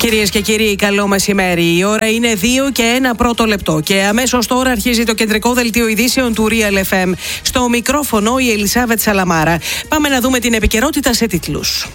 Κυρίες και κύριοι, καλό μεσημέρι. Η ώρα είναι 2 και 1 πρώτο λεπτό. Και αμέσως τώρα αρχίζει το κεντρικό δελτίο ειδήσεων του Real FM. Στο μικρόφωνο η Ελισάβετ Σαλαμάρα. Πάμε να δούμε την επικαιρότητα σε τίτλους.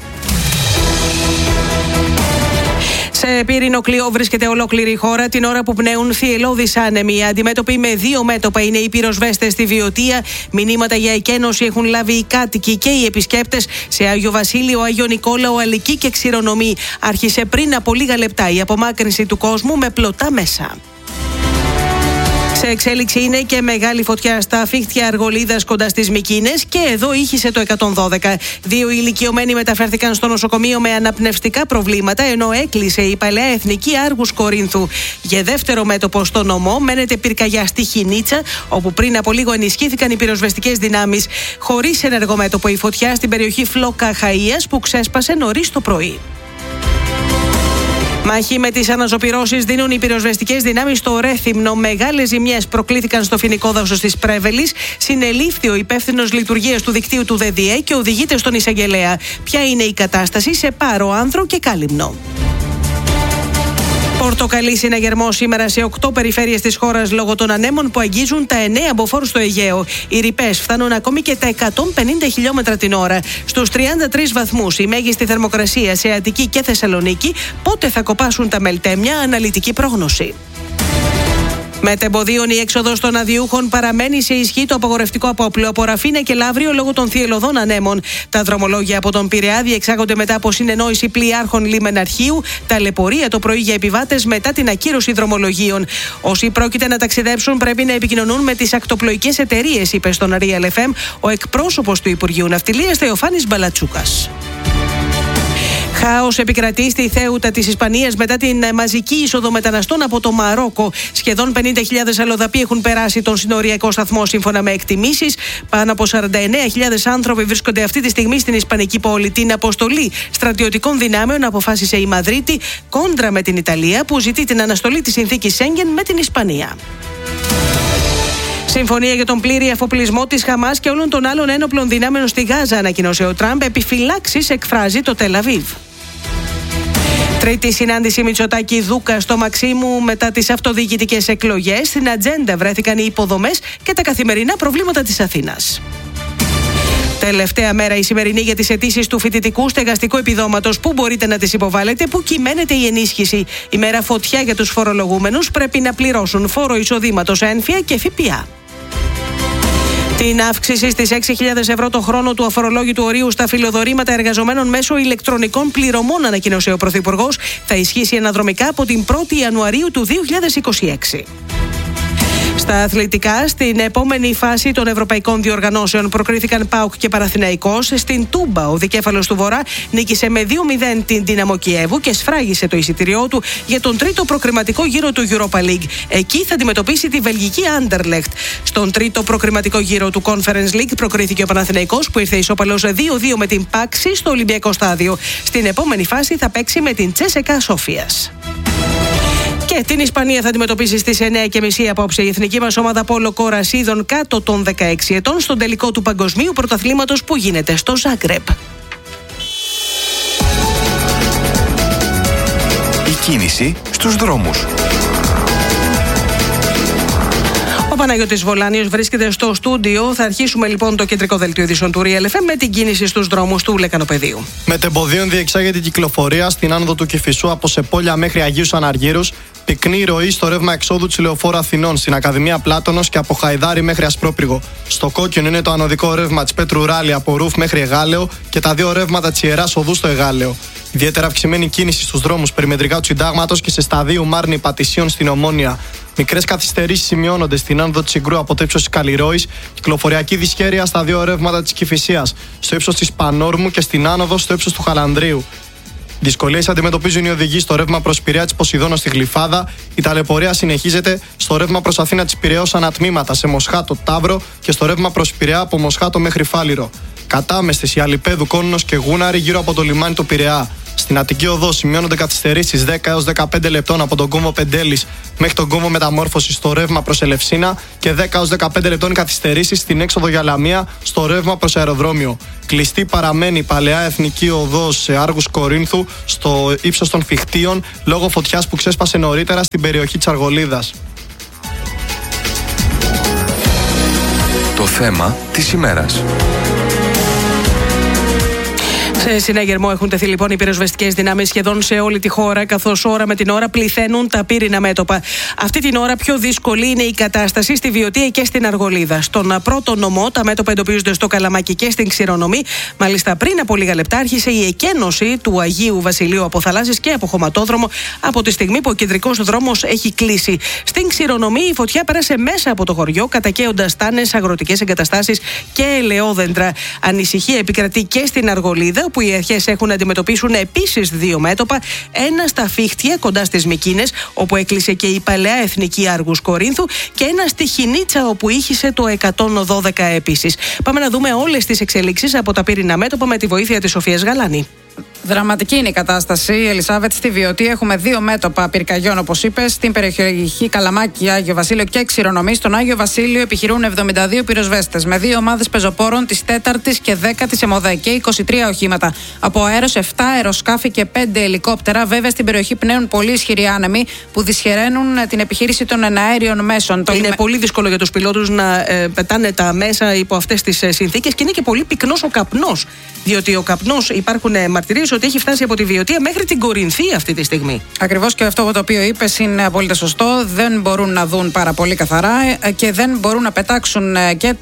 Σε πύρινο κλειό βρίσκεται ολόκληρη η χώρα την ώρα που πνέουν θυελλώδεις άνεμοι. Αντιμέτωποι με δύο μέτωπα είναι οι πυροσβέστες στη Βιωτία. Μηνύματα για εκένωση έχουν λάβει οι κάτοικοι και οι επισκέπτες σε Άγιο Βασίλειο, Άγιο Νικόλαο, Αλική και Ξηρονομή. Άρχισε πριν από λίγα λεπτά η απομάκρυνση του κόσμου με πλωτά μέσα. Σε εξέλιξη είναι και μεγάλη φωτιά στα Φίχτια Αργολίδας κοντά στις Μυκήνες και εδώ ήχησε το 112. Δύο ηλικιωμένοι μεταφέρθηκαν στο νοσοκομείο με αναπνευστικά προβλήματα, ενώ έκλεισε η Παλαιά Εθνική Άργους Κορίνθου. Για δεύτερο μέτωπο στο νομό μένεται πυρκαγιά στη Χινίτσα, όπου πριν από λίγο ενισχύθηκαν οι πυροσβεστικές δυνάμεις. Χωρίς ενεργό μέτωπο η φωτιά στην περιοχή Φλόκα Χαΐας που ξέσπασε νωρίς το πρωί. Μάχη με τις αναζωπυρώσεις δίνουν οι πυροσβεστικές δυνάμεις στο Ρέθυμνο. Μεγάλες ζημιές προκλήθηκαν στο φοινικό δάσος της Πρέβελης. Συνελήφθη ο υπεύθυνος λειτουργίας του δικτύου του ΔΔΕ και οδηγείται στον εισαγγελέα. Ποια είναι η κατάσταση σε Πάρο, Άνθρο και Κάλυμνο. Πορτοκαλί συναγερμό σήμερα σε 8 περιφέρειες της χώρας λόγω των ανέμων που αγγίζουν τα 9 μποφόρ στο Αιγαίο. Οι ρηπές φτάνουν ακόμη και τα 150 χιλιόμετρα την ώρα. Στους 33 βαθμούς η μέγιστη θερμοκρασία σε Αττική και Θεσσαλονίκη. Πότε θα κοπάσουν τα μελτέμια, αναλυτική πρόγνωση. Μετεμποδίων η έξοδος των αδειούχων παραμένει σε ισχύ το απαγορευτικό απόπλαιο από Ραφίνα και Λαύριο λόγω των θυελλωδών ανέμων. Τα δρομολόγια από τον Πειραιά διεξάγονται μετά από συνεννόηση πλοιάρχων λιμεναρχείου, ταλαιπωρία το πρωί για επιβάτες μετά την ακύρωση δρομολογίων. Όσοι πρόκειται να ταξιδέψουν πρέπει να επικοινωνούν με τις ακτοπλοϊκές εταιρείες, είπε στον Real FM ο εκπρόσωπος του Υπουργείου Ναυτιλίας Θεοφάνης Μπαλατσούκας. Χάος επικρατεί στη Θέουτα της Ισπανίας μετά την μαζική είσοδο μεταναστών από το Μαρόκο. Σχεδόν 50.000 αλλοδαποί έχουν περάσει τον συνοριακό σταθμό σύμφωνα με εκτιμήσεις. Πάνω από 49.000 άνθρωποι βρίσκονται αυτή τη στιγμή στην Ισπανική πόλη. Την αποστολή στρατιωτικών δυνάμεων αποφάσισε η Μαδρίτη κόντρα με την Ιταλία που ζητεί την αναστολή της συνθήκης Σέγγεν με την Ισπανία. Συμφωνία για τον πλήρη αφοπλισμό της Χαμάς και όλων των άλλων ένοπλων δυνάμεων στη Γάζα, ανακοίνωσε ο Τραμπ. Επιφυλάξεις εκφράζει το Τελ Αβίβ. Τρίτη συνάντηση Μητσοτάκη-Δούκα στο Μαξίμου μετά τις αυτοδιοικητικές εκλογές. Στην ατζέντα βρέθηκαν οι υποδομές και τα καθημερινά προβλήματα της Αθήνας. Τελευταία μέρα η σημερινή για τις αιτήσεις του φοιτητικού στεγαστικού επιδόματος. Πού μπορείτε να τις υποβάλλετε, πού κυμαίνεται η ενίσχυση. Η μέρα φωτιά για τους φορολογούμενους, πρέπει να πληρώσουν φόρο εισοδήματος, ένφια και ΦΠΑ. Την αύξηση στις 6.000 ευρώ το χρόνο του αφορολόγητου ορίου στα φιλοδορήματα εργαζομένων μέσω ηλεκτρονικών πληρωμών, ανακοίνωσε ο Πρωθυπουργός, θα ισχύσει αναδρομικά από την 1η Ιανουαρίου του 2026. Στα αθλητικά, στην επόμενη φάση των ευρωπαϊκών διοργανώσεων προκρίθηκαν ΠΑΟΚ και Παναθηναϊκός. Στην Τούμπα, ο δικέφαλος του Βορρά νίκησε με 2-0 την Δύναμο Κιέβου και σφράγισε το εισιτήριό του για τον τρίτο προκριματικό γύρο του Europa League. Εκεί θα αντιμετωπίσει τη βελγική Anderlecht. Στον τρίτο προκριματικό γύρο του Conference League προκρίθηκε ο Παναθηναϊκός που ήρθε ισόπαλος 2-2 με την Πάξη στο Ολυμπιακό Στάδιο. Στην επόμενη φάση θα παίξει με την Τσέσεκα Σόφιας. Και την Ισπανία θα αντιμετωπίσει στις 9.30 απόψε η εθνική μας ομάδα πόλο κορασίδων κάτω των 16 ετών στον τελικό του παγκοσμίου πρωταθλήματος που γίνεται στο Ζάγκρεπ. Η κίνηση στους δρόμους. Ο Παναγιώτης Βολάνιος βρίσκεται στο στούντιο. Θα αρχίσουμε λοιπόν το κεντρικό δελτίο ειδήσεων του Real FM με την κίνηση στους δρόμους του Λεκανοπεδίου. Μετεμποδίων διεξάγεται η κυκλοφορία στην άνοδο του Κηφισού από Σεπόλια μέχρι Αγίους Αναργύρους. Πυκνή ροή στο ρεύμα εξόδου της Λεωφόρου Αθηνών στην Ακαδημία Πλάτωνος και από Χαϊδάρη μέχρι Ασπρόπυργο. Στο κόκκινο είναι το ανωδικό ρεύμα της Πέτρου Ράλη από Ρούφ μέχρι Εγάλεο και τα δύο ρεύματα της Ιεράς Οδού στο Εγάλεο. Ιδιαίτερα αυξημένη κίνηση στους δρόμους περιμετρικά του Συντάγματος και σε σταδίου Μάρνη Πατησίων στην Ομόνια. Μικρές καθυστερήσεις σημειώνονται στην άνοδο της Συγκρού από το ύψος της Καλλιρόης, κυκλοφοριακή δυσχέρεια στα δύο ρεύματα της Κηφισίας, στο ύψος της Πανόρμου και στην άνοδο στο ύψος του Χαλανδρίου. Δυσκολίες αντιμετωπίζουν οι οδηγοί στο ρεύμα προς Πειραιά της Ποσειδώνα στη Γλυφάδα. Η ταλαιπωρία συνεχίζεται στο ρεύμα προς Αθήνα της Πειραιώς ανατμήματα σε Μοσχάτο Ταύρο και στο ρεύμα προς Πειραιά από Μοσχάτο μέχρι Φάληρο. Κατάμεστες η Αλιπέδου, Κόννος και Γούναρη γύρω από το λιμάνι του Πειραιά. Στην Αττική Οδό σημειώνονται καθυστερήσεις 10 έως 15 λεπτών από τον κόμβο Πεντέλης μέχρι τον κόμβο Μεταμόρφωσης στο ρεύμα προς Ελευσίνα και 10 έως 15 λεπτών καθυστερήσεις στην έξοδο για Λαμία στο ρεύμα προς αεροδρόμιο. Κλειστή παραμένει η παλαιά Εθνική Οδός Άργους Κορίνθου στο ύψος των Φιχτίων λόγω φωτιάς που ξέσπασε νωρίτερα στην περιοχή της Αργολίδας. Το θέμα της ημέρας. Σε συναγερμό έχουν τεθεί λοιπόν οι πυροσβεστικές δυνάμεις σχεδόν σε όλη τη χώρα, καθώς ώρα με την ώρα πληθαίνουν τα πύρινα μέτωπα. Αυτή την ώρα πιο δύσκολη είναι η κατάσταση στη Βιωτία και στην Αργολίδα. Στον πρώτο νομό τα μέτωπα εντοπίζονται στο Καλαμάκι και στην Ξηρονομή. Μάλιστα, πριν από λίγα λεπτά άρχισε η εκένωση του Αγίου Βασιλείου από θαλάσσης και από χωματόδρομο από τη στιγμή που ο κεντρικός δρόμος έχει κλείσει. Στην Ξηρονομή η φωτιά πέρασε μέσα από το χωριό, κατακαίοντας τάνες, αγροτικές εγκαταστάσεις και ελαιόδεντρα. Ανησυχία επικρατεί και στην Αργολίδα, που οι αρχές έχουν να αντιμετωπίσουν επίσης δύο μέτωπα. Ένα στα Φίχτια, κοντά στις Μικίνες, όπου έκλεισε και η παλαιά Εθνική Άργους Κορίνθου, και ένα στη Χινίτσα, όπου ήχησε το 112 επίσης. Πάμε να δούμε όλες τις εξελίξεις από τα πύρινα μέτωπα με τη βοήθεια της Σοφίας Γαλάνη. Δραματική είναι η κατάσταση. Ελισάβετ, στη Βιωτία έχουμε δύο μέτωπα πυρκαγιών, όπως είπες, στην περιοχή Καλαμάκι, Άγιο Βασίλειο και Ξηρονομή. Στον Άγιο Βασίλειο επιχειρούν 72 πυροσβέστες με δύο ομάδες πεζοπόρων της 4ης και 10ης ΕΜΟΔΕ και 23 οχήματα. Από αέρος 7 αεροσκάφη και 5 ελικόπτερα. Βέβαια, στην περιοχή πνέουν πολύ ισχυροί άνεμοι που δυσχεραίνουν την επιχείρηση των εναέριων μέσων. Είναι πολύ δύσκολο για τους πιλότους να πετάνε τα μέσα υπό αυτές τις συνθήκες και είναι και πολύ πυκνός ο καπνός. Διότι ο καπνός, υπάρχουν μαρτυρίες ότι έχει φτάσει από τη Βιωτία μέχρι την Κορινθία αυτή τη στιγμή. Ακριβώς, και αυτό το οποίο είπες είναι απόλυτα σωστό. Δεν μπορούν να δουν πάρα πολύ καθαρά και δεν μπορούν να πετάξουν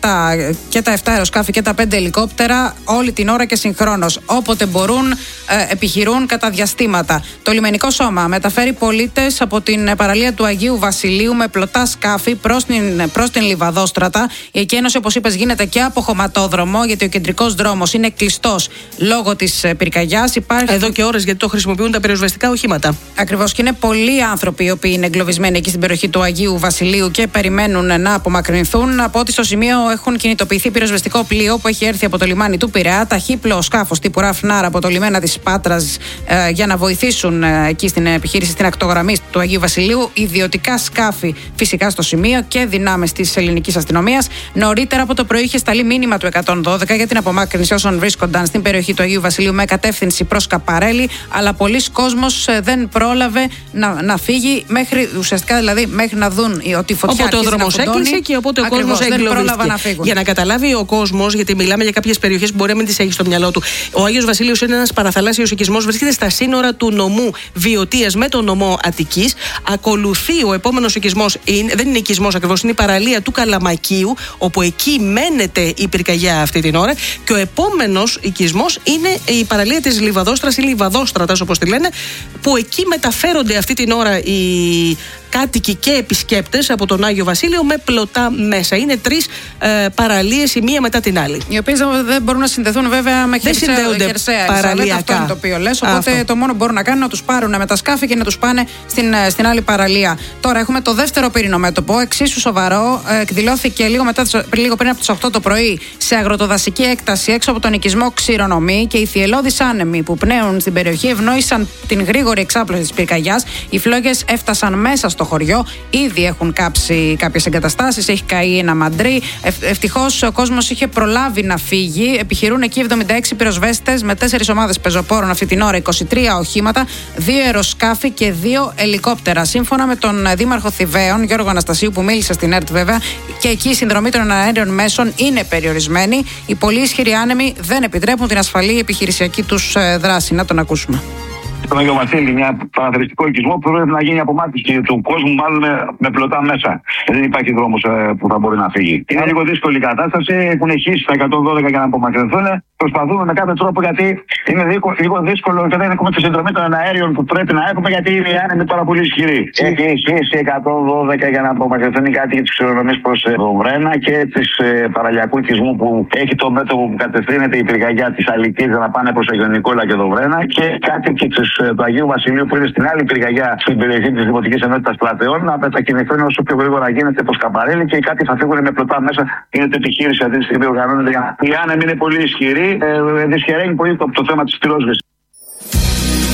και τα 7 αεροσκάφη και τα 5 ελικόπτερα όλη την ώρα και συγχρόνως. Όποτε μπορούν, επιχειρούν κατά διαστήματα. Το λιμενικό σώμα μεταφέρει πολίτες από την παραλία του Αγίου Βασιλείου με πλωτά σκάφη προς την Λιβαδόστρατα. Η εκένωση, όπως είπες, γίνεται και από χωματόδρομο, γιατί ο κεντρικός δρόμος είναι κλειστός λόγω της πυρκαγιάς. Εδώ και ώρες, γιατί το χρησιμοποιούν τα πυροσβεστικά οχήματα. Ακριβώς, και είναι πολλοί άνθρωποι οι οποίοι είναι εγκλωβισμένοι εκεί στην περιοχή του Αγίου Βασιλείου και περιμένουν να απομακρυνθούν. Από ότι στο σημείο έχουν κινητοποιηθεί πυροσβεστικό πλοίο που έχει έρθει από το λιμάνι του Πειραιά, ταχύπλοο σκάφος τύπου Ραφνάρα από το λιμένα της Πάτρας για να βοηθήσουν εκεί στην επιχείρηση στην ακτογραμμή του Αγίου Βασιλείου. Ιδιωτικά σκάφη φυσικά στο σημείο και δυνάμεις της ελληνικής αστυνομίας. Νωρίτερα από το πρωί είχε σταλεί μήνυμα του 112 για την απομάκρυνση όσων βρίσκονταν στην περιοχή του Αγίου Βασιλείου με κατεύθυνση προς Καπαρέλη, αλλά πολλοί κόσμος δεν πρόλαβε να φύγει ουσιαστικά δηλαδή μέχρι να δουν ότι η φωτιά οπότε ο δρόμος έκλεισε και οπότε ο κόσμος εγκλωβίστηκε. Για να καταλάβει ο κόσμος, γιατί μιλάμε για κάποιες περιοχές που μπορεί να μην τις έχει στο μυαλό του. Ο Άγιος Βασίλειος είναι ένας παραθαλάσσιος οικισμός, βρίσκεται στα σύνορα του νομού Βιωτίας με τον νομό Αττικής. Ακολουθεί ο επόμενος οικισμός, δεν είναι οικισμός ακριβώς, είναι η παραλία του Καλαμακίου, όπου εκεί μένεται η πυρκαγιά αυτή την ώρα. Και ο επόμενος οικισμός είναι η παραλία της Λιβαδόστρας ή Λιβαδόστρατας, όπως τη λένε, που εκεί μεταφέρονται αυτή την ώρα οι κάτοικοι και επισκέπτες από τον Άγιο Βασίλειο με πλωτά μέσα. Είναι τρεις παραλίες, η μία μετά την άλλη. Οι οποίες δεν μπορούν να συνδεθούν βέβαια με χερσαία παραλιακά. Αυτό είναι το οποίο λες. Οπότε το μόνο που μπορούν να κάνουν είναι να τους πάρουν με τα σκάφη και να τους πάνε στην άλλη παραλία. Τώρα έχουμε το δεύτερο πύρινο μέτωπο, εξίσου σοβαρό. Εκδηλώθηκε λίγο πριν από τις 8 το πρωί σε αγροτοδασική έκταση έξω από τον οικισμό Ξηρονομή, και οι θυελλώδεις άνεμοι που πνέουν στην περιοχή ευνόησαν την γρήγορη εξάπλωση της πυρκαγιάς. Οι φλόγες έφτασαν μέσα στο χωριό, ήδη έχουν κάψει κάποιες εγκαταστάσεις, έχει καεί ένα μαντρί. Ευτυχώς ο κόσμος είχε προλάβει να φύγει. Επιχειρούν εκεί 76 πυροσβέστες με 4 ομάδες πεζοπόρων αυτή την ώρα, 23 οχήματα, 2 αεροσκάφη και 2 ελικόπτερα. Σύμφωνα με τον Δήμαρχο Θηβαίων, Γιώργο Αναστασίου, που μίλησε στην ΕΡΤ βέβαια, και εκεί η συνδρομή των αέριων μέσων είναι περιορισμένη. Οι πολύ ισχυροί άνεμοι δεν επιτρέπουν την ασφαλή επιχειρησιακή τους δράση. Να τον ακούσουμε. Στον Άγιο Βασίλη, μια παραθεριστικό οικισμό που πρέπει να γίνει απομάκρυνση του κόσμου, μάλλον με πλωτά μέσα. Δεν υπάρχει δρόμος που θα μπορεί να φύγει. Είναι λίγο δύσκολη η κατάσταση. Έχουν χύσει τα 112 για να απομακρυνθούν. Προσπαθούμε με κάποιο τρόπο, γιατί είναι λίγο δύσκολο και δεν έχουμε τη συνδρομή των αέριων που πρέπει να έχουμε, γιατί οι άνεμοι είναι πάρα πολύ ισχυροί. Έχει χύσει 112 για να απομακρυνθούν οι κάτοικοι τη Ξηρονομή προς Βρένα και τη παραλιακού οικισμού που έχει το μέτωπο που κατευθύνεται η πυρκαγιά τη Αλικής για να πάνε προς Αγιο Νικόλα και Δοβρένα, και κάτοικοι του Αγίου Βασιλείου που είναι στην άλλη πυρκαγιά στην περιοχή της Δημοτικής Ενότητας Πλατεών να μετακινηθούν όσο πιο γρήγορα γίνεται προς Καπαρέλη, και οι κάτοικοι θα φύγουν με πλωτά μέσα. Γίνεται επιχείρηση αυτή τη στιγμή, οργανώνεται. Οι άνεμοι είναι πολύ ισχυροί, δυσχεραίνει πολύ το θέμα της πυρόσβεσης.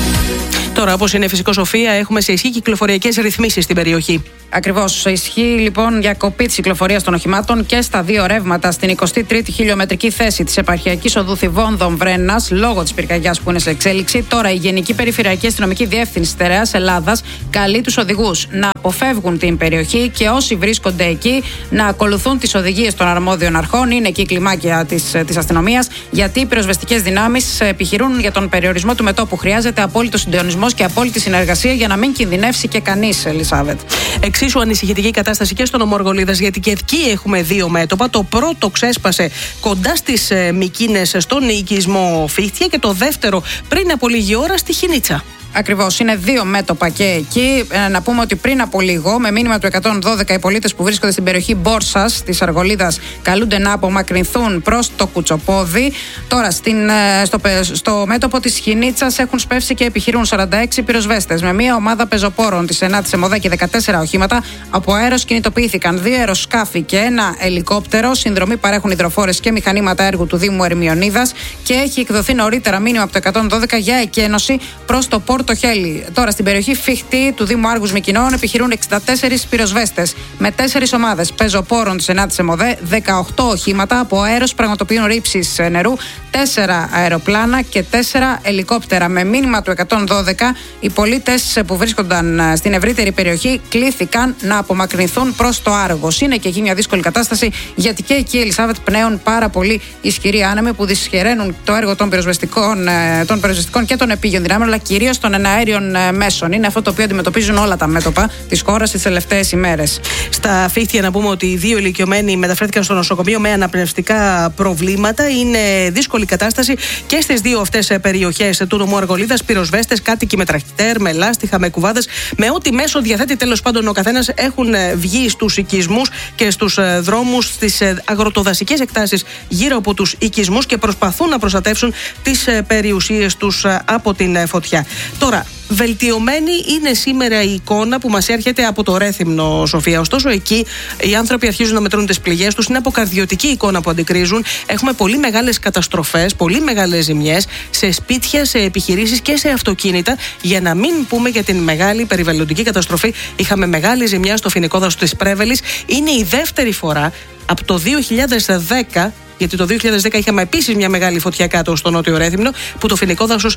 Τώρα, όπως είναι φυσικό, Σοφία, έχουμε σε ισχύ κυκλοφοριακές ρυθμίσεις στην περιοχή. Ακριβώς. Ισχύει λοιπόν διακοπή της κυκλοφορίας των οχημάτων και στα δύο ρεύματα στην 23η χιλιομετρική θέση της επαρχιακής οδού Θηβώνδων Βρένας, λόγω της πυρκαγιάς που είναι σε εξέλιξη. Τώρα, η Γενική Περιφερειακή Αστυνομική Διεύθυνση Στερεάς Ελλάδας καλεί τους οδηγούς να αποφεύγουν την περιοχή και όσοι βρίσκονται εκεί να ακολουθούν τις οδηγίες των αρμόδιων αρχών. Είναι εκεί η κλιμάκια της αστυνομίας, γιατί οι πυροσβεστικές δυνάμεις επιχειρούν για τον περιορισμό του μετώπου. Χρειάζεται απόλυτο συντονισμός και απόλυτη συνεργασία για να μην κινδυνεύσει και κανείς, Ελισάβετ. Εξίσου ανησυχητική κατάσταση και στον νομό Αργολίδας, γιατί και εκεί έχουμε δύο μέτωπα. Το πρώτο ξέσπασε κοντά στις Μικίνες στον οικισμό Φίχτια και το δεύτερο πριν από λίγη ώρα στη Χινίτσα. Ακριβώς, είναι δύο μέτωπα και εκεί. Να πούμε ότι πριν από λίγο, με μήνυμα του 112, οι πολίτες που βρίσκονται στην περιοχή Μπόρσας της Αργολίδας καλούνται να απομακρυνθούν προς το Κουτσοπόδι. Τώρα, στο μέτωπο της Χινίτσας έχουν σπεύσει και επιχειρούν 46 πυροσβέστες με μια ομάδα πεζοπόρων της 9ης ΕΜΟΔΕ και 14 οχήματα. Από αέρος κινητοποιήθηκαν 2 αεροσκάφη και 1 ελικόπτερο. Συνδρομή παρέχουν υδροφόρες και μηχανήματα έργου του Δήμου Ερμιονίδας και έχει εκδοθεί νωρίτερα μήνυμα από το 112 για εκένωση προς το Πόρτο Χέλη. Τώρα, στην περιοχή Φίχτη του Δήμου Άργους Μικοινών επιχειρούν 64 πυροσβέστες με 4 ομάδες πεζοπόρων της 9ης ΕΜΟΔΕ, 18 οχήματα. Από αέρος πραγματοποιούν ρήψεις νερού, 4 αεροπλάνα και 4 ελικόπτερα. Με μήνυμα του 112, οι πολίτες που βρίσκονταν στην ευρύτερη περιοχή κλήθηκαν να απομακρυνθούν προς το Άργος. Είναι και εκεί μια δύσκολη κατάσταση, γιατί και εκεί, Ελισάβετ, πνέουν πάρα πολύ ισχυροί άνεμοι που δυσχεραίνουν το έργο των πυροσβεστικών και των επίγειων δυνάμεων, αλλά κυρίως των εναέριων μέσων. Είναι αυτό το οποίο αντιμετωπίζουν όλα τα μέτωπα της χώρας τις τελευταίες ημέρες. Στα Φίχτια, να πούμε ότι οι 2 ηλικιωμένοι μεταφέρθηκαν στο νοσοκομείο με αναπνευστικά προβλήματα. Είναι δύσκολη κατάσταση και στις δύο αυτές περιοχές του νομού Αργολίδας. Πυροσβέστες, κάτοικοι με τρακτέρ, με λάστιχα, με κουβάδες, με ό,τι μέσο διαθέτει τέλος πάντων ο καθένας, έχουν βγει στους οικισμούς και στους δρόμους, στις αγροτοδασικές εκτάσεις γύρω από τους οικισμούς και προσπαθούν να προστατεύσουν τις περιουσίες τους από την φωτιά. Τώρα, βελτιωμένη είναι σήμερα η εικόνα που μας έρχεται από το Ρέθυμνο, Σοφία. Ωστόσο, εκεί οι άνθρωποι αρχίζουν να μετρούν τις πληγές τους. Είναι αποκαρδιωτική εικόνα που αντικρίζουν. Έχουμε πολύ μεγάλες καταστροφές, πολύ μεγάλες ζημιές σε σπίτια, σε επιχειρήσεις και σε αυτοκίνητα. Για να μην πούμε για την μεγάλη περιβαλλοντική καταστροφή, είχαμε μεγάλη ζημιά στο φοινικό δάσος της Πρέβελης. Είναι η δεύτερη φορά από το 2010. Γιατί το 2010 είχαμε επίσης μια μεγάλη φωτιά κάτω στο νότιο Ρέθυμνο, που το φοινικό δάσος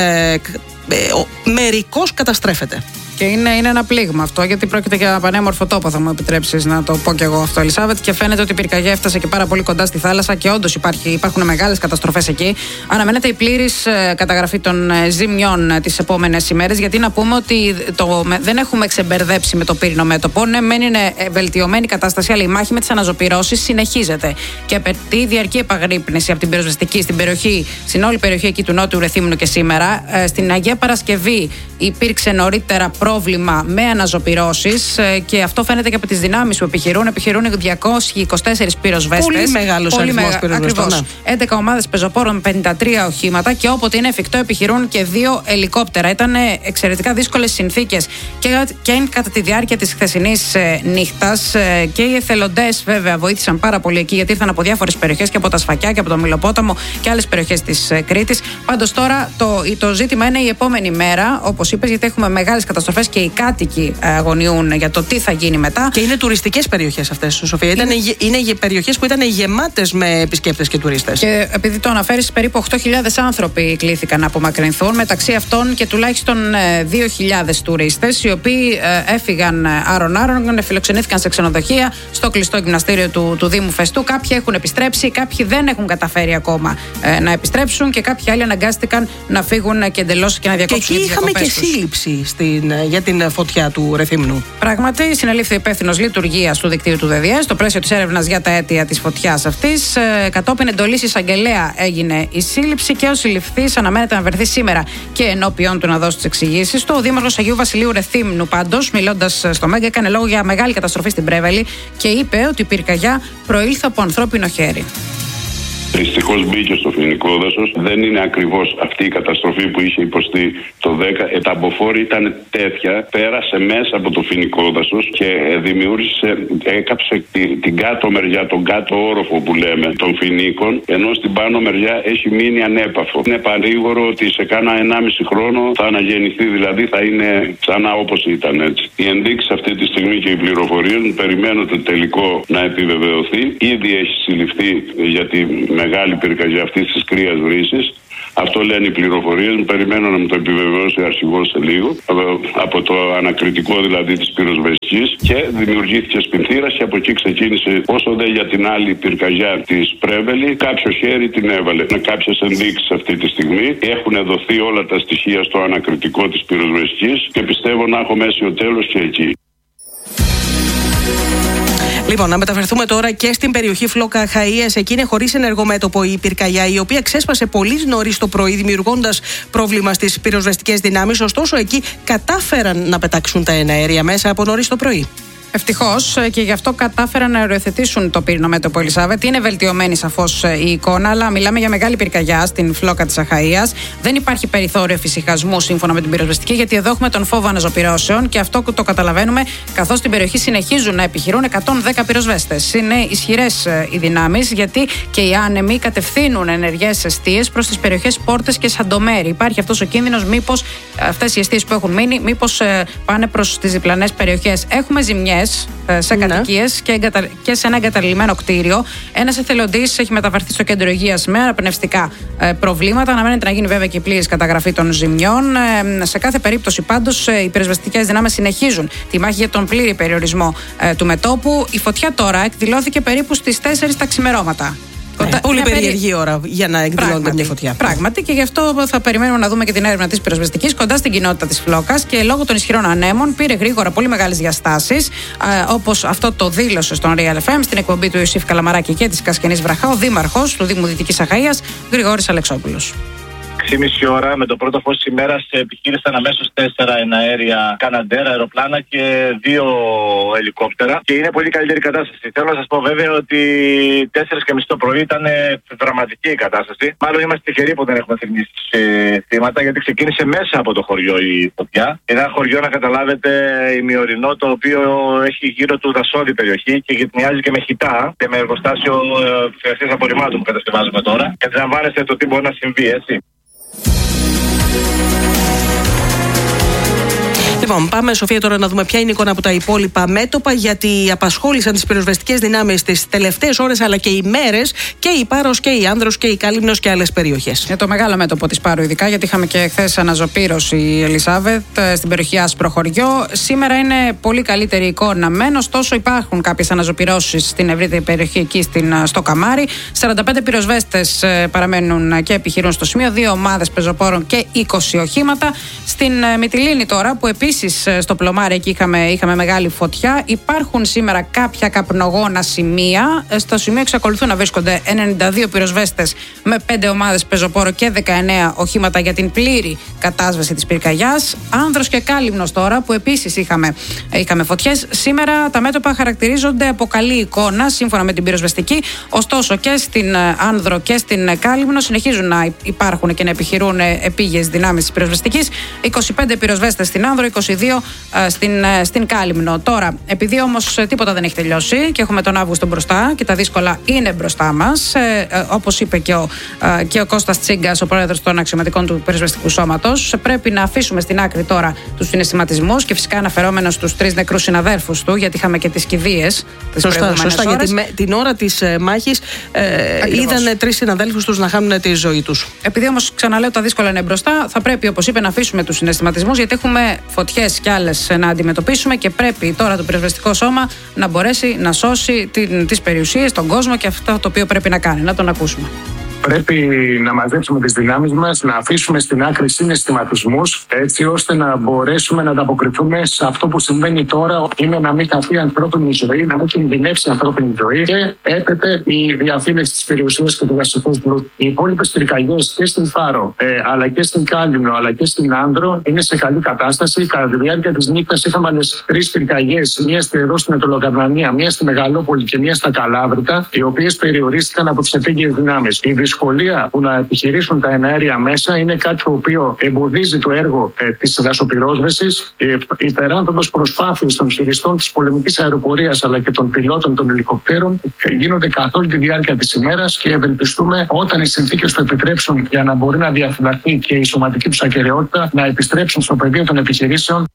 μερικώς καταστρέφεται. Και είναι ένα πλήγμα αυτό, γιατί πρόκειται για πανέμορφο τόπο, θα μου επιτρέψεις να το πω κι εγώ αυτό, Ελισάβετ. Και φαίνεται ότι η πυρκαγιά έφτασε και πάρα πολύ κοντά στη θάλασσα και όντως υπάρχουν μεγάλες καταστροφές εκεί. Αναμένεται η πλήρης καταγραφή των ζημιών τις επόμενες ημέρες, γιατί να πούμε ότι δεν έχουμε ξεμπερδέψει με το πύρινο μέτωπο. Ναι, μεν είναι βελτιωμένη η κατάσταση, αλλά η μάχη με τις αναζωπυρώσεις συνεχίζεται και απαιτεί διαρκή επαγρύπνηση από την πυροσβεστική στην όλη περιοχή εκεί του Νότιου Ρεθύμνου και σήμερα. Στην Αγία Παρασκευή υπήρξε νωρίτερα πρόβλημα με αναζωπυρώσεις και αυτό φαίνεται και από τις δυνάμεις που επιχειρούν. Επιχειρούν 224 πυροσβέστες. Πολύ μεγάλος αριθμός πυροσβεστών. Ακριβώς. 11 ομάδες πεζοπόρων, 53 οχήματα και όποτε είναι εφικτό επιχειρούν και 2 ελικόπτερα. Ήταν εξαιρετικά δύσκολες συνθήκες και κατά τη διάρκεια της χθεσινής νύχτας και οι εθελοντές βέβαια βοήθησαν πάρα πολύ εκεί, γιατί ήρθαν από διάφορες περιοχές και από τα Σφακιά και από το Μιλοπόταμο και άλλες περιοχές της Κρήτης. Πάντως τώρα το ζήτημα είναι η επόμενη μέρα, όπως είπες, γιατί έχουμε μεγάλες καταστροφές και οι κάτοικοι αγωνιούν για το τι θα γίνει μετά. Και είναι τουριστικές περιοχές αυτές, Σοφία. Είναι περιοχές που ήταν γεμάτες με επισκέπτες και τουρίστες. Και επειδή το αναφέρεις, περίπου 8.000 άνθρωποι κλήθηκαν να απομακρυνθούν, μεταξύ αυτών και τουλάχιστον 2.000 τουρίστες, οι οποίοι έφυγαν άρον-άρον, φιλοξενήθηκαν σε ξενοδοχεία, στο κλειστό γυμναστήριο του Δήμου Φεστού. Κάποιοι έχουν επιστρέψει, κάποιοι δεν έχουν καταφέρει ακόμα να επιστρέψουν και κάποιοι άλλοι αναγκάστηκαν να φύγουν και εντελώς και να διακόψουν τις διακοπές τους. Και εκεί είχαμε και σύλληψη για την φωτιά του Ρεθύμνου. Πράγματι, συνελήφθη υπεύθυνος λειτουργίας του δικτύου του ΔΔΕ στο πλαίσιο της έρευνας για τα αίτια της φωτιάς αυτής. Κατόπιν εντολής εισαγγελέα έγινε η σύλληψη και ο συλληφθής αναμένεται να βρεθεί σήμερα και ενώπιον του να δώσει τις εξηγήσεις του. Ο Δήμαρχος Αγίου Βασιλείου Ρεθύμνου, πάντως, μιλώντας στο ΜΕΓΑ, έκανε λόγο για μεγάλη καταστροφή στην Πρέβελη και είπε ότι η πυρκαγιά προήλθε από ανθρώπινο χέρι. Δυστυχώς μπήκε στο φοινικό δάσος. Δεν είναι ακριβώς αυτή η καταστροφή που είχε υποστεί το 10. Τα αμποφόρη ήταν τέτοια, πέρασε μέσα από το φοινικό δάσος και δημιούργησε, έκαψε την κάτω μεριά, τον κάτω όροφο που λέμε των φοινίκων, ενώ στην πάνω μεριά έχει μείνει ανέπαφο. Είναι παρήγορο ότι σε κάνα 1,5 χρόνο θα αναγεννηθεί, δηλαδή θα είναι ξανά όπως ήταν, έτσι. Οι ενδείξεις αυτή τη στιγμή και οι πληροφορίες μου περιμένω το τελικό να επιβεβαιωθεί. Ήδη έχει συλληφθεί για τη μεγάλη πυρκαγιά αυτής της κρύας βρύσης. Αυτό λένε οι πληροφορίες μου. Περιμένω να μου το επιβεβαιώσει ο αρχηγός σε λίγο. Από το ανακριτικό δηλαδή της πυροσβεστικής. Και δημιουργήθηκε σπινθήρας και από εκεί ξεκίνησε. Όσο δε για την άλλη πυρκαγιά της Πρέβελη, κάποιο χέρι την έβαλε. Με κάποιες ενδείξεις αυτή τη στιγμή. Έχουν δοθεί όλα τα στοιχεία στο ανακριτικό της πυροσβεστικής και πιστεύω να έχω μέσιο τέλος και εκεί. Λοιπόν, να μεταφερθούμε τώρα και στην περιοχή Φλόκα Αχαΐας. Εκεί είναι χωρίς ενεργό μέτωπο η πυρκαγιά, η οποία ξέσπασε πολύ νωρίς το πρωί, δημιουργώντας πρόβλημα στις πυροσβεστικές δυνάμεις. Ωστόσο, εκεί κατάφεραν να πετάξουν τα εναέρια μέσα από νωρίς το πρωί. Ευτυχώς, και γι' αυτό κατάφεραν να οριοθετήσουν το πύρινο μέτωπο, Ελισάβετ. Είναι βελτιωμένη σαφώς η εικόνα, αλλά μιλάμε για μεγάλη πυρκαγιά στην Φλόκα της Αχαΐας. Δεν υπάρχει περιθώριο εφησυχασμού σύμφωνα με την πυροσβεστική, γιατί εδώ έχουμε τον φόβο αναζωπυρώσεων και αυτό το καταλαβαίνουμε, καθώς στην περιοχή συνεχίζουν να επιχειρούν 110 πυροσβέστες. Είναι ισχυρές οι δυνάμεις, γιατί και οι άνεμοι κατευθύνουν ενεργές εστίες προς τις περιοχές Πόρτες και Σαντομέρη. Υπάρχει αυτός ο κίνδυνος, μήπως αυτές οι εστίες που έχουν μείνει, μήπως πάνε προς τις διπλανές περιοχές. Έχουμε ζημιές σε κατοικίες και σε ένα εγκαταλειμμένο κτίριο. Ένας εθελοντής έχει μεταφερθεί στο κέντρο υγείας με αναπνευστικά προβλήματα. Αναμένεται να γίνει βέβαια και η πλήρης καταγραφή των ζημιών. Σε κάθε περίπτωση, πάντως, οι πυροσβεστικές δυνάμεις συνεχίζουν τη μάχη για τον πλήρη περιορισμό του μετώπου. Η φωτιά τώρα εκδηλώθηκε περίπου στις 4 τα ξημερώματα. Πολύ περίεργη ώρα για να εκδηλώνεται μια φωτιά. Πράγματι, και γι' αυτό θα περιμένουμε να δούμε και την έρευνα της πυροσβεστικής κοντά στην κοινότητα της Φλόκας, και λόγω των ισχυρών ανέμων πήρε γρήγορα πολύ μεγάλες διαστάσεις, όπως αυτό το δήλωσε στον Real FM στην εκπομπή του Ιωσήφ Καλαμαράκη και της Κασκενής Βραχά ο δήμαρχος του Δήμου Δυτικής Αχαΐας, Γρηγόρης Αλεξόπουλος. 6,5 ώρα με το πρώτο φως της ημέρας επιχείρησαν αμέσως 4 εναέρια Καναντέρα, αεροπλάνα και 2 ελικόπτερα. Και είναι πολύ καλύτερη κατάσταση. Θέλω να σας πω βέβαια ότι 4:30 το πρωί ήταν δραματική η κατάσταση. Μάλλον είμαστε τυχεροί που δεν έχουμε θύματα, γιατί ξεκίνησε μέσα από το χωριό η φωτιά. Ένα χωριό, να καταλάβετε, ημιορεινό, το οποίο έχει γύρω του δασόδη περιοχή και γυτνιάζει και με χιτά και με εργοστάσιο επεξεργασίας απορριμμάτων που κατασκευάζουμε τώρα. Και αντιλαμβάνεστε το τι μπορεί να συμβεί, έτσι. Λοιπόν, πάμε, Σοφία, τώρα να δούμε ποια είναι η εικόνα από τα υπόλοιπα μέτωπα, γιατί απασχόλησαν τις πυροσβεστικές δυνάμεις τις τελευταίες ώρες αλλά και ημέρες και η Πάρος και η Άνδρος και η Κάλυμνος και άλλες περιοχές. Το μεγάλο μέτωπο της Πάρου, ειδικά, γιατί είχαμε και χθες αναζωπήρωση, Ελισάβετ, στην περιοχή Άσπρο Χωριό. Σήμερα είναι πολύ καλύτερη εικόνα μεν, ωστόσο υπάρχουν κάποιες αναζωπηρώσεις στην ευρύτερη περιοχή εκεί στο Καμάρι. 45 πυροσβέστες παραμένουν και επιχειρούν στο σημείο, 2 ομάδες πεζοπόρων και 20 οχήματα. Στην Μυτιλήνη τώρα, που επίσης στο Πλωμάρι εκεί είχαμε μεγάλη φωτιά, υπάρχουν σήμερα κάποια καπνογόνα σημεία. Στο σημείο εξακολουθούν να βρίσκονται 92 πυροσβέστες με 5 ομάδες πεζοπόρο και 19 οχήματα για την πλήρη κατάσβεση της πυρκαγιάς. Άνδρος και Κάλυμνος τώρα, που επίσης είχαμε φωτιές. Σήμερα τα μέτωπα χαρακτηρίζονται από καλή εικόνα σύμφωνα με την πυροσβεστική. Ωστόσο και στην Άνδρο και στην Κάλυμνο συνεχίζουν να υπάρχουν και να επιχειρούν επίγειες δυνάμεις της πυροσβεστικής. 25 πυροσβέστες στην Άνδρο, 22 στην Κάλυμνο. Τώρα, επειδή όμως τίποτα δεν έχει τελειώσει και έχουμε τον Αύγουστο μπροστά και τα δύσκολα είναι μπροστά μας, όπως είπε και ο Κώστας Τσίγκας, ο πρόεδρος των αξιωματικών του πυροσβεστικού σώματος, πρέπει να αφήσουμε στην άκρη τώρα τους συναισθηματισμούς και φυσικά αναφερόμενος στους 3 νεκρούς συναδέρφους του, γιατί είχαμε και τις κηδείες τις προηγούμενες ώρες. Γιατί την ώρα της μάχης είδαν 3 συναδέλφους τους να χάνουν τη ζωή τους. Επειδή όμως, ξαναλέω, τα δύσκολα είναι μπροστά, θα πρέπει, όπως είπε, να αφήσουμε τους συναισθηματισμούς, γιατί έχουμε φωτιές κι άλλες να αντιμετωπίσουμε και πρέπει τώρα το πυροσβεστικό σώμα να μπορέσει να σώσει τις περιουσίες, τον κόσμο και αυτό το οποίο πρέπει να κάνει. Να τον ακούσουμε. Πρέπει να μαζέψουμε τις δυνάμεις μας, να αφήσουμε στην άκρη συναισθηματισμούς, έτσι ώστε να μπορέσουμε να ανταποκριθούμε σε αυτό που συμβαίνει τώρα. Είναι να μην χαθεί ανθρώπινη ζωή, να μην κινδυνεύσει ανθρώπινη ζωή και έπεται η διαφύλαξη της περιουσίας και του δασικού πλούτου. Οι υπόλοιπες πυρκαγιές και στην Φάρο, αλλά και στην Κάλυμνο, αλλά και στην Άνδρο είναι σε καλή κατάσταση. Κατά τη διάρκεια της νύχτας είχαμε άλλες 3 πυρκαγιές, μία εδώ στην Ετωλοκαρνανία, μία στη Μεγαλόπολη και μία στα Καλάβρητα, οι οποίες περιορίστηκαν από τις επίγειες δυνάμεις. Η δυσκολία που να επιχειρήσουν τα εναέρια μέσα είναι κάτι το οποίο εμποδίζει το έργο της δασοπυρόσβεσης. Υπεράνθρωπες προσπάθειες των χειριστών της πολεμικής αεροπορίας αλλά και των πιλότων των ελικοπτέρων γίνονται καθ' όλη τη διάρκεια της ημέρας και ευελπιστούμε όταν οι συνθήκες το επιτρέψουν για να μπορεί να διαφυλαχθεί και η σωματική τους ακεραιότητα να επιστρέψουν στο πεδίο των επιχειρήσεων.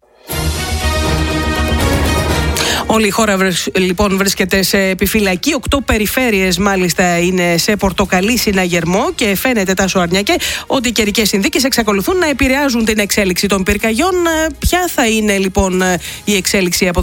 Όλη η χώρα λοιπόν βρίσκεται σε επιφυλακή. 8 περιφέρειες μάλιστα είναι σε πορτοκαλί συναγερμό και φαίνεται, Τάσο Αρνιακέ, ότι οι καιρικές συνθήκες εξακολουθούν να επηρεάζουν την εξέλιξη των πυρκαγιών. Ποια θα είναι λοιπόν η εξέλιξη από